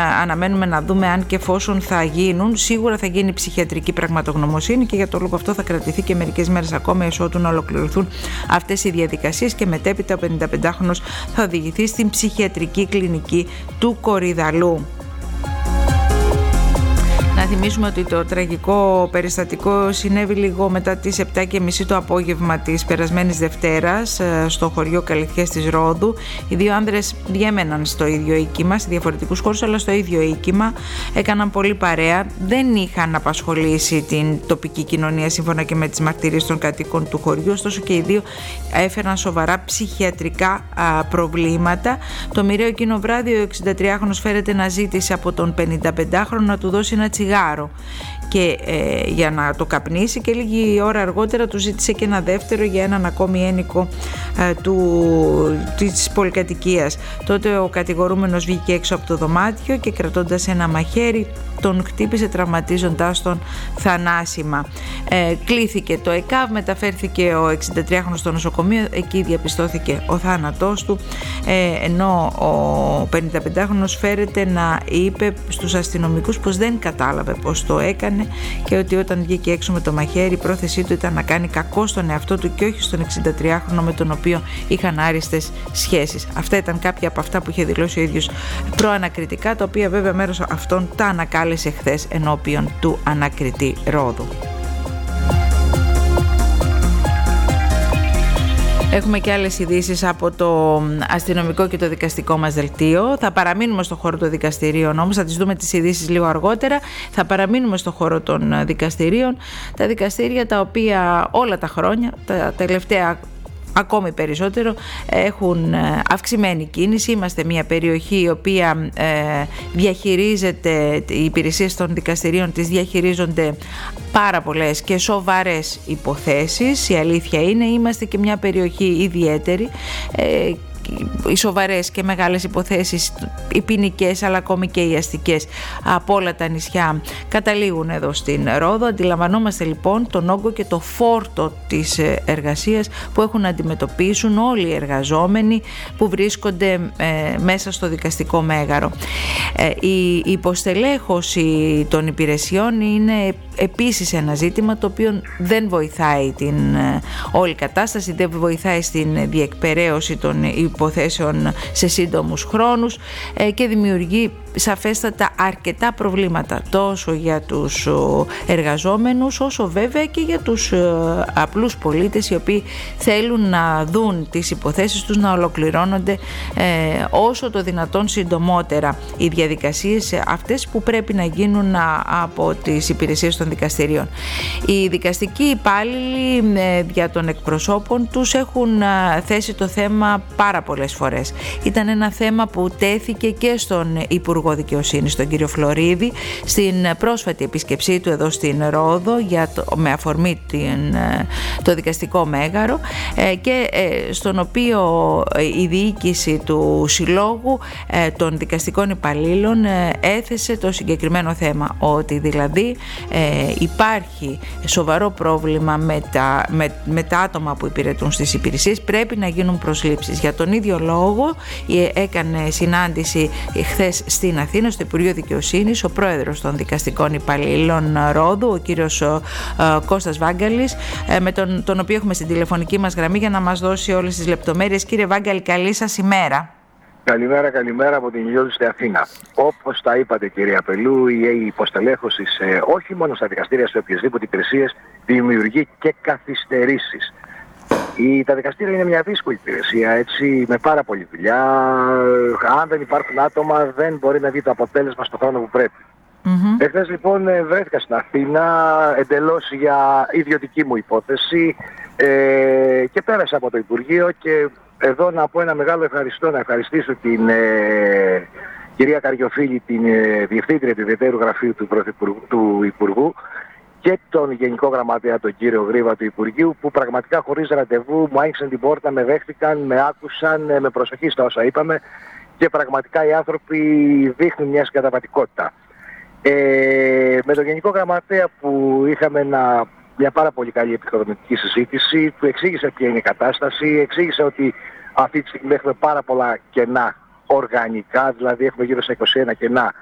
αναμένουμε να δούμε αν και εφόσον θα γίνουν. Σίγουρα θα γίνει ψυχιατρική πραγματογνωμοσύνη και για το λόγο αυτό θα κρατηθεί και μερικές μέρες ακόμα ότου να ολοκληρωθούν αυτές οι διαδικασίες και μετέπειτα ο 55χρονος θα οδηγηθεί στην ψυχιατρική κλινική του Κορυδαλλού. Να θυμίσουμε ότι το τραγικό περιστατικό συνέβη λίγο μετά τις 7:30 το απόγευμα της περασμένης Δευτέρας στο χωριό Καλυθιές της Ρόδου. Οι δύο άνδρες διέμεναν στο ίδιο οίκημα, σε διαφορετικούς χώρους, αλλά στο ίδιο οίκημα. Έκαναν πολύ παρέα, δεν είχαν απασχολήσει την τοπική κοινωνία σύμφωνα και με τις μαρτυρίες των κατοίκων του χωριού, ωστόσο και οι δύο έφεραν σοβαρά ψυχιατρικά προβλήματα. Το μοιραίο εκείνο βράδυ ο 63χρονος φέρεται να ζήτησε από τον 55χρονο να του δώσει ένα τσιγάρο και για να το καπνίσει, και λίγη ώρα αργότερα του ζήτησε και ένα δεύτερο για έναν ακόμη ένικο της πολυκατοικίας. Τότε ο κατηγορούμενος βγήκε έξω από το δωμάτιο και κρατώντας ένα μαχαίρι τον χτύπησε, τραυματίζοντάς τον θανάσιμα. Κλήθηκε το ΕΚΑΒ, μεταφέρθηκε ο 63χρονος στο νοσοκομείο, εκεί διαπιστώθηκε ο θάνατός του, ενώ ο 55χρονος φέρεται να είπε στους αστυνομικούς πως δεν κατάλαβε πως το έκανε και ότι όταν βγήκε έξω με το μαχαίρι η πρόθεσή του ήταν να κάνει κακό στον εαυτό του και όχι στον 63χρονο με τον οποίο είχαν άριστες σχέσεις. Αυτά ήταν κάποια από αυτά που είχε δηλώσει ο ίδιος προανακριτικά, τα οποία βέβαια μέρος αυτών τα ανακάλεσε χθες ενώπιον του ανακριτή Ρόδου. Έχουμε και άλλες ειδήσεις από το αστυνομικό και το δικαστικό μας δελτίο. Θα παραμείνουμε στο χώρο των δικαστηρίων όμως, θα τις δούμε τις ειδήσεις λίγο αργότερα. Θα παραμείνουμε στο χώρο των δικαστηρίων. Τα δικαστήρια τα οποία όλα τα χρόνια, τα τελευταία ακόμη περισσότερο, έχουν αυξημένη κίνηση. Είμαστε μια περιοχή η οποία διαχειρίζεται, οι υπηρεσίες των δικαστηρίων τις διαχειρίζονται πάρα πολλές και σοβαρές υποθέσεις. Η αλήθεια είναι, είμαστε και μια περιοχή ιδιαίτερη. Οι σοβαρές και μεγάλες υποθέσεις, οι ποινικές αλλά ακόμη και οι αστικές από όλα τα νησιά καταλήγουν εδώ στην Ρόδο. Αντιλαμβανόμαστε λοιπόν τον όγκο και το φόρτο της εργασίας που έχουν να αντιμετωπίσουν όλοι οι εργαζόμενοι που βρίσκονται μέσα στο δικαστικό μέγαρο. Η υποστελέχωση των υπηρεσιών είναι επίσης ένα ζήτημα το οποίο δεν βοηθάει την όλη κατάσταση, δεν βοηθάει στην διεκπεραίωση των υποθέσεων σε σύντομους χρόνους και δημιουργεί σαφέστατα αρκετά προβλήματα τόσο για τους εργαζόμενους όσο βέβαια και για τους απλούς πολίτες οι οποίοι θέλουν να δουν τις υποθέσεις τους να ολοκληρώνονται όσο το δυνατόν συντομότερα, οι διαδικασίες αυτές που πρέπει να γίνουν από τις υπηρεσίες των δικαστηρίων. Οι δικαστικοί υπάλληλοι για των εκπροσώπων τους έχουν θέσει το θέμα πάρα πολλές φορές. Ήταν ένα θέμα που τέθηκε και στον Υπουργό Δικαιοσύνης, τον κύριο Φλωρίδη, στην πρόσφατη επίσκεψή του εδώ στην Ρόδο με αφορμή το δικαστικό μέγαρο και στον οποίο η διοίκηση του Συλλόγου των δικαστικών υπαλλήλων έθεσε το συγκεκριμένο θέμα, ότι δηλαδή υπάρχει σοβαρό πρόβλημα με τα άτομα που υπηρετούν στις υπηρεσίες, πρέπει να γίνουν προσλήψεις. Για τον ίδιο λόγο έκανε συνάντηση χθες στην Αθήνα, στο Υπουργείο Δικαιοσύνης, ο πρόεδρος των δικαστικών υπαλλήλων Ρόδου, ο κύριος Κώστας Βάγκαλης, με τον οποίο έχουμε στην τηλεφωνική μας γραμμή για να μας δώσει όλες τις λεπτομέρειες. Κύριε Βάγκαλη, καλή σας ημέρα. Καλημέρα από την ηλιόλουστη Αθήνα. Όπως τα είπατε, κυρία Πελού, η υποστελέχωση όχι μόνο στα δικαστήρια, σε οποιασδήποτε υπηρεσίες, δημιουργεί και καθυστερήσεις. Τα δικαστήρια είναι μια δύσκολη υπηρεσία, έτσι, με πάρα πολλή δουλειά. Αν δεν υπάρχουν άτομα, δεν μπορεί να δει το αποτέλεσμα στον χρόνο που πρέπει. Εχθές λοιπόν βρέθηκα στην Αθήνα εντελώς για ιδιωτική μου υπόθεση και πέρασα από το Υπουργείο, και εδώ να πω ένα μεγάλο ευχαριστώ, να ευχαριστήσω την κυρία Καριοφίλη, την Διευθύντρια του Ιδιαιτέρου Γραφείου του Υπουργού, και τον Γενικό Γραμματέα, τον κύριο Γρήβα του Υπουργείου, που πραγματικά χωρίς ραντεβού μου άνοιξαν την πόρτα, με δέχτηκαν, με άκουσαν με προσοχή στα όσα είπαμε, και πραγματικά οι άνθρωποι δείχνουν μια συγκαταβατικότητα. Με τον Γενικό Γραμματέα που είχαμε μια πάρα πολύ καλή επικοδομητική συζήτηση, που εξήγησε ποια είναι η κατάσταση, εξήγησε ότι αυτή τη στιγμή έχουμε πάρα πολλά κενά οργανικά, δηλαδή έχουμε γύρω στα 21 κενά